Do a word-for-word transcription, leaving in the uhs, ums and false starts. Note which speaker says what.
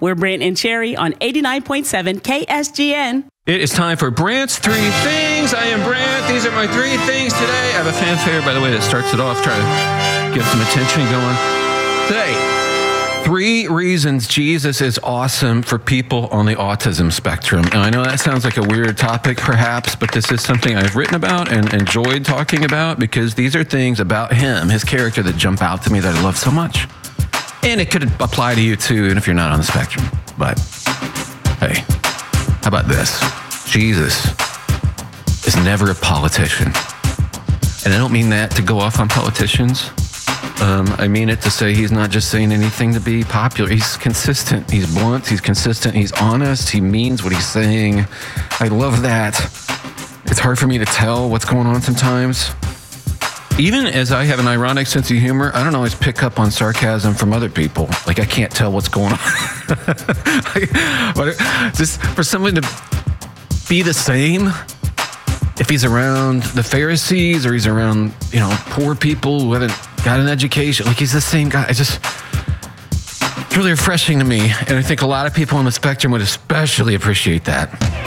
Speaker 1: We're Brant and Cherry on eighty-nine point seven K S G N.
Speaker 2: It is time for Brant's Three Things. I am Brant. These are my three things today. I have a fanfare, by the way, that starts it off. Try to get some attention going. Today, three reasons Jesus is awesome for people on the autism spectrum. And I know that sounds like a weird topic, perhaps, but this is something I've written about and enjoyed talking about because these are things about him, his character, that jump out to me that I love so much. And it could apply to you, too, even if you're not on the spectrum. But, hey, how about this? Jesus is never a politician. And I don't mean that to go off on politicians. Um, I mean it to say he's not just saying anything to be popular. He's consistent. He's blunt. He's consistent. He's honest. He means what he's saying. I love that. It's hard for me to tell what's going on sometimes. Even as I have an ironic sense of humor, I don't always pick up on sarcasm from other people. Like, I can't tell what's going on. But just for someone to be the same, if he's around the Pharisees or he's around, you know, poor people who haven't got an education, like he's the same guy. It's just, it's really refreshing to me. And I think a lot of people on the spectrum would especially appreciate that.